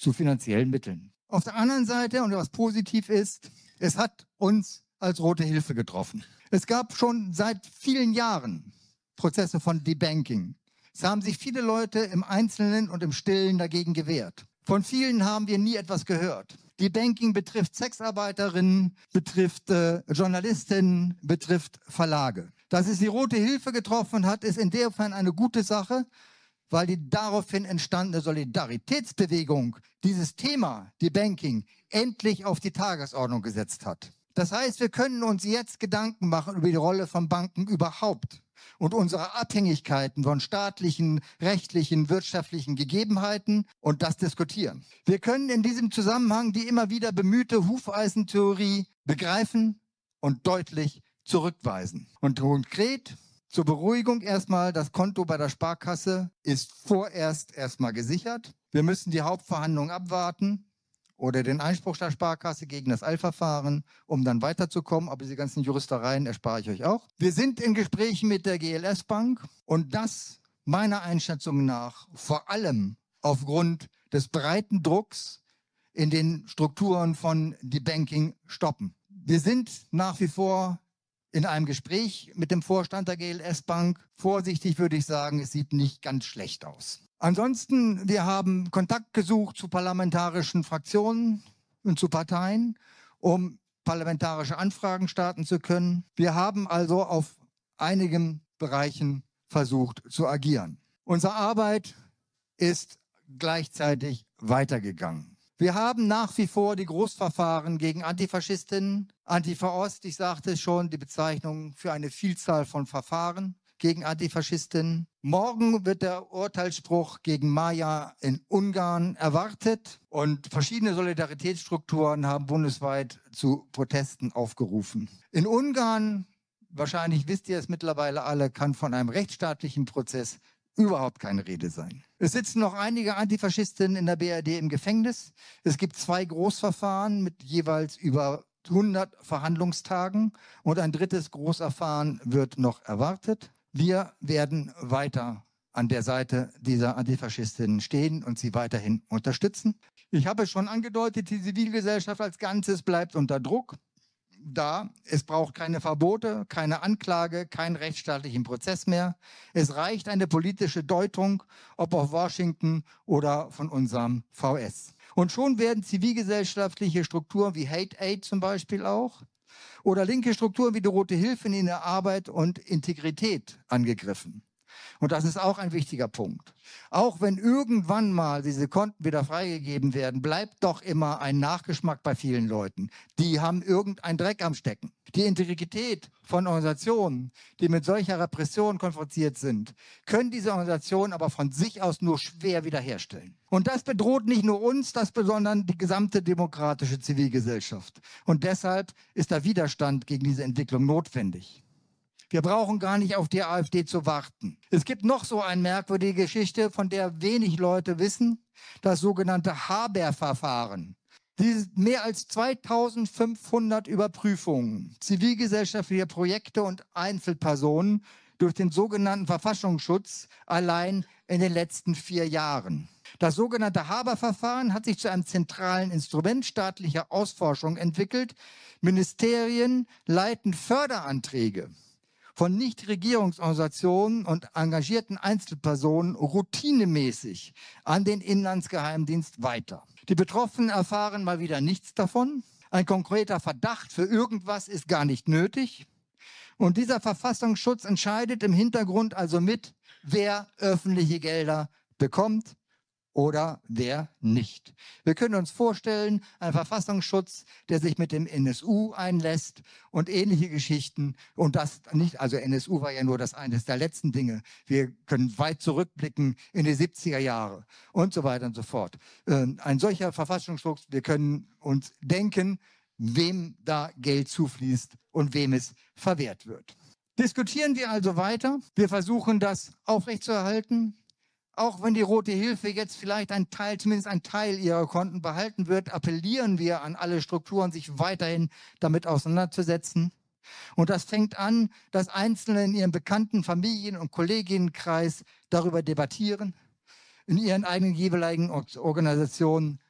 zu finanziellen Mitteln. Auf der anderen Seite, und was positiv ist, es hat uns als Rote Hilfe getroffen. Es gab schon seit vielen Jahren Prozesse von Debanking. Es haben sich viele Leute im Einzelnen und im Stillen dagegen gewehrt. Von vielen haben wir nie etwas gehört. Debanking betrifft Sexarbeiterinnen, betrifft Journalistinnen, betrifft Verlage. Dass es die Rote Hilfe getroffen hat, ist insofern eine gute Sache, weil die daraufhin entstandene Solidaritätsbewegung dieses Thema Debanking endlich auf die Tagesordnung gesetzt hat. Das heißt, wir können uns jetzt Gedanken machen über die Rolle von Banken überhaupt und unsere Abhängigkeiten von staatlichen, rechtlichen, wirtschaftlichen Gegebenheiten und das diskutieren. Wir können in diesem Zusammenhang die immer wieder bemühte Hufeisentheorie begreifen und deutlich zurückweisen. Und konkret zur Beruhigung erstmal, das Konto bei der Sparkasse ist vorerst erstmal gesichert. Wir müssen die Hauptverhandlungen abwarten oder den Einspruch der Sparkasse gegen das Eilverfahren, um dann weiterzukommen. Aber diese ganzen Juristereien erspare ich euch auch. Wir sind in Gesprächen mit der GLS Bank und das meiner Einschätzung nach vor allem aufgrund des breiten Drucks in den Strukturen von Debanking stoppen. Wir sind nach wie vor in einem Gespräch mit dem Vorstand der GLS Bank. Vorsichtig würde ich sagen, es sieht nicht ganz schlecht aus. Ansonsten, wir haben Kontakt gesucht zu parlamentarischen Fraktionen und zu Parteien, um parlamentarische Anfragen starten zu können. Wir haben also auf einigen Bereichen versucht zu agieren. Unsere Arbeit ist gleichzeitig weitergegangen. Wir haben nach wie vor die Großverfahren gegen Antifaschistinnen, Antifa-Ost, ich sagte es schon, die Bezeichnung für eine Vielzahl von Verfahren gegen Antifaschistinnen. Morgen wird der Urteilsspruch gegen Maja in Ungarn erwartet und verschiedene Solidaritätsstrukturen haben bundesweit zu Protesten aufgerufen. In Ungarn, wahrscheinlich wisst ihr es mittlerweile alle, kann von einem rechtsstaatlichen Prozess überhaupt keine Rede sein. Es sitzen noch einige Antifaschistinnen in der BRD im Gefängnis. Es gibt 2 Großverfahren mit jeweils über 100 Verhandlungstagen und ein drittes Großverfahren wird noch erwartet. Wir werden weiter an der Seite dieser Antifaschistinnen stehen und sie weiterhin unterstützen. Ich habe es schon angedeutet, die Zivilgesellschaft als Ganzes bleibt unter Druck. Es braucht keine Verbote, keine Anklage, keinen rechtsstaatlichen Prozess mehr. Es reicht eine politische Deutung, ob auf Washington oder von unserem VS. Und schon werden zivilgesellschaftliche Strukturen wie Hate Aid zum Beispiel auch oder linke Strukturen wie die Rote Hilfe in ihrer Arbeit und Integrität angegriffen. Und das ist auch ein wichtiger Punkt. Auch wenn irgendwann mal diese Konten wieder freigegeben werden, bleibt doch immer ein Nachgeschmack bei vielen Leuten. Die haben irgendeinen Dreck am Stecken. Die Integrität von Organisationen, die mit solcher Repression konfrontiert sind, können diese Organisationen aber von sich aus nur schwer wiederherstellen. Und das bedroht nicht nur uns, sondern die gesamte demokratische Zivilgesellschaft. Und deshalb ist der Widerstand gegen diese Entwicklung notwendig. Wir brauchen gar nicht auf die AfD zu warten. Es gibt noch so eine merkwürdige Geschichte, von der wenig Leute wissen, das sogenannte Haber-Verfahren. Mehr als 2500 Überprüfungen zivilgesellschaftlicher Projekte und Einzelpersonen durch den sogenannten Verfassungsschutz allein in den letzten 4 Jahren. Das sogenannte Haber-Verfahren hat sich zu einem zentralen Instrument staatlicher Ausforschung entwickelt. Ministerien leiten Förderanträge von Nichtregierungsorganisationen und engagierten Einzelpersonen routinemäßig an den Inlandsgeheimdienst weiter. Die Betroffenen erfahren mal wieder nichts davon. Ein konkreter Verdacht für irgendwas ist gar nicht nötig. Und dieser Verfassungsschutz entscheidet im Hintergrund also mit, wer öffentliche Gelder bekommt oder wer nicht. Wir können uns vorstellen, ein Verfassungsschutz, der sich mit dem NSU einlässt und ähnliche Geschichten. Und das nicht, also NSU war ja nur eines der letzten Dinge. Wir können weit zurückblicken in die 70er Jahre und so weiter und so fort. Ein solcher Verfassungsschutz, wir können uns denken, wem da Geld zufließt und wem es verwehrt wird. Diskutieren wir also weiter. Wir versuchen, das aufrechtzuerhalten. Auch wenn die Rote Hilfe jetzt vielleicht zumindest ein Teil ihrer Konten behalten wird, appellieren wir an alle Strukturen, sich weiterhin damit auseinanderzusetzen. Und das fängt an, dass Einzelne in ihrem bekannten Familien- und Kolleginnenkreis darüber debattieren, in ihren eigenen jeweiligen Organisationen